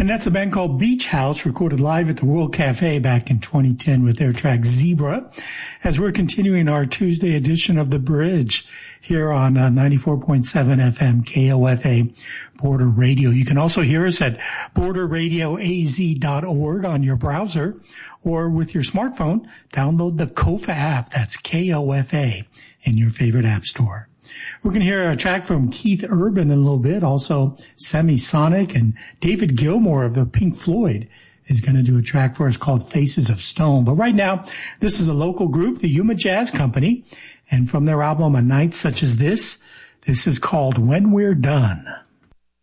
And that's a band called Beach House, recorded live at the World Cafe back in 2010 with their track Zebra, as we're continuing our Tuesday edition of The Bridge here on 94.7 FM KOFA Border Radio. You can also hear us at borderradioaz.org on your browser, or with your smartphone, download the KOFA app, that's KOFA, in your favorite app store. We're going to hear a track from Keith Urban in a little bit, also Semisonic, and David Gilmour of the Pink Floyd is going to do a track for us called Faces of Stone. But right now, this is a local group, the Yuma Jazz Company, and from their album A Night Such as This is called When We're Done.